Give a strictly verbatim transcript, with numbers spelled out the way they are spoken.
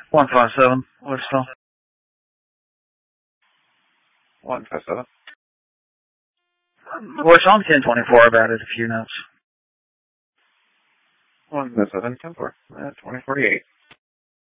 one five seven, Westville. one five seven. West on ten twenty-four, I've added a few notes. one five seven, ten four, uh, twenty forty-eight.